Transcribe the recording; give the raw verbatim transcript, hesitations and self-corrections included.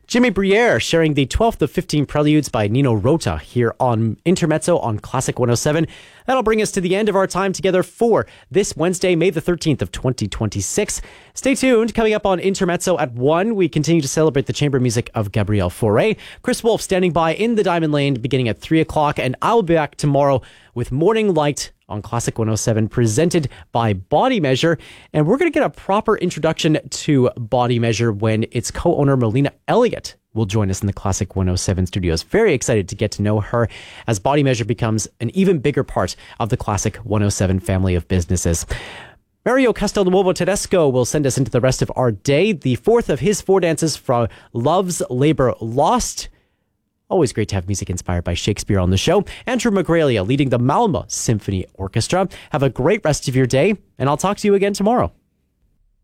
Jimmy Briere sharing the twelfth of fifteen Preludes by Nino Rota here on Intermezzo on Classic one oh seven. That'll bring us to the end of our time together for this Wednesday, May the thirteenth of twenty twenty-six. Stay tuned. Coming up on Intermezzo at one, we continue to celebrate the chamber music of Gabriel Fauré. Chris Wolf standing by in the Diamond Lane beginning at three o'clock, and I'll be back tomorrow with Morning Light on Classic one oh seven, presented by Body Measure. And we're going to get a proper introduction to Body Measure when its co-owner Melina Elliott will join us in the Classic one oh seven studios. Very excited to get to know her as Body Measure becomes an even bigger part of the Classic one oh seven family of businesses. Mario Castelnuovo Tedesco will send us into the rest of our day. The fourth of his four dances from Love's Labor Lost. Always great to have music inspired by Shakespeare on the show. Andrew Magralia leading the Malma Symphony Orchestra. Have a great rest of your day, and I'll talk to you again tomorrow.